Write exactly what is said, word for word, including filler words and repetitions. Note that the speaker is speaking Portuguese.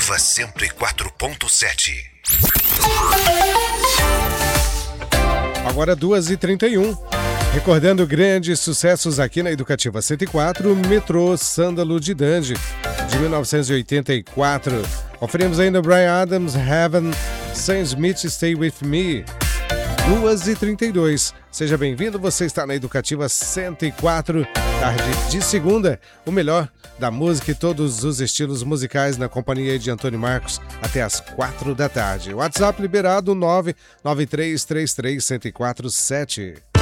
Educativa cento e quatro ponto sete. Agora duas e trinta e um. Recordando grandes sucessos aqui na Educativa cento e quatro, Metrô Sândalo de Dandy, de mil novecentos e oitenta e quatro. Conferimos ainda Bryan Adams, Heaven, Sam Smith, Stay With Me. duas e trinta e dois. Seja bem-vindo, você está na Educativa cento e quatro, tarde de segunda. O melhor da música e todos os estilos musicais na companhia de Antônio Marcos até as quatro da tarde. WhatsApp liberado nove nove três três três um zero quatro sete.